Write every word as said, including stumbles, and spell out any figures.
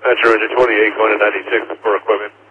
Dispatcher, Ranger twenty-eight, going to ninety-six for equipment.